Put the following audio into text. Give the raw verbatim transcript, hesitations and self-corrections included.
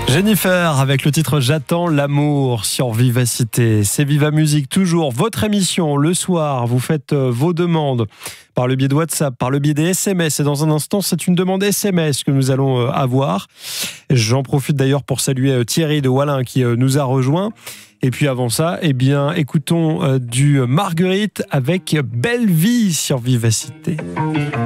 Jennifer avec le titre J'attends l'amour sur Vivacité. C'est Viva Musique, toujours votre émission le soir. Vous faites vos demandes par le biais de WhatsApp, par le biais des S M S. Et dans un instant, c'est une demande S M S que nous allons avoir. J'en profite d'ailleurs pour saluer Thierry de Wallin qui nous a rejoint. Et puis avant ça, eh bien, écoutons du Marguerite avec Belle Vie sur Vivacité.